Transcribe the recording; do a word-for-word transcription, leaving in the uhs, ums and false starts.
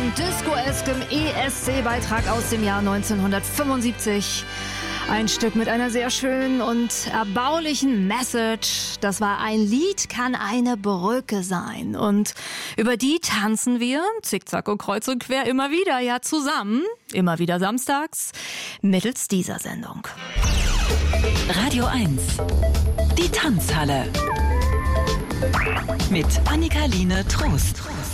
und disco-eskem E S C-Beitrag aus dem Jahr neunzehnhundertfünfundsiebzig. Ein Stück mit einer sehr schönen und erbaulichen Message. Das war Ein Lied kann eine Brücke sein. Und über die tanzen wir, zickzack und kreuz und quer, immer wieder, ja zusammen, immer wieder samstags, mittels dieser Sendung. Radio eins, die Tanzhalle. Mit Annika-Line Trost.